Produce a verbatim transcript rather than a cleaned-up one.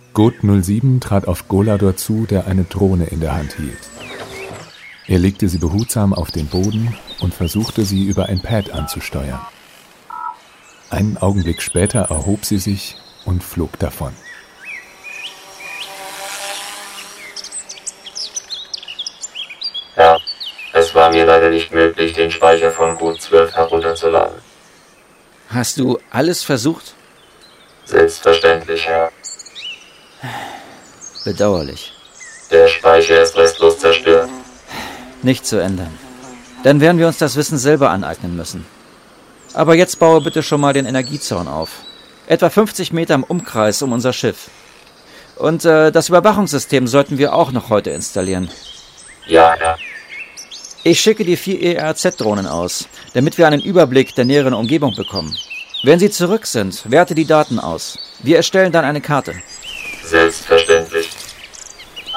Gurt null sieben trat auf Golador zu, der eine Drohne in der Hand hielt. Er legte sie behutsam auf den Boden und versuchte, sie über ein Pad anzusteuern. Einen Augenblick später erhob sie sich und flog davon. Ja, es war mir leider nicht möglich, den Speicher von Gurt zwölf herunterzuladen. Hast du alles versucht? Selbstverständlich, Herr. Bedauerlich. Der Speicher ist restlos zerstört. Nicht zu ändern. Dann werden wir uns das Wissen selber aneignen müssen. Aber jetzt baue bitte schon mal den Energiezaun auf. Etwa fünfzig Meter im Umkreis um unser Schiff. Und äh, das Überwachungssystem sollten wir auch noch heute installieren. Ja, Herr. Ich schicke die vier E R Z-Drohnen aus, damit wir einen Überblick der näheren Umgebung bekommen. Wenn sie zurück sind, werte die Daten aus. Wir erstellen dann eine Karte. Selbstverständlich.